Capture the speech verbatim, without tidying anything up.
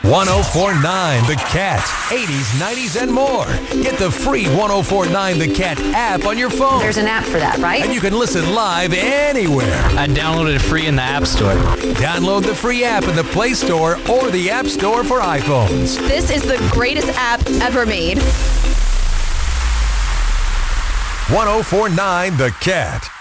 one oh four point nine The Cat. eighties, nineties, and more. Get the free one oh four point nine The Cat app on your phone. There's an app for that, right? And you can listen live anywhere. I downloaded it free in the App Store. Download the free app in the Play Store or the App Store for iPhones. This is the greatest app ever made. one oh four point nine The Cat.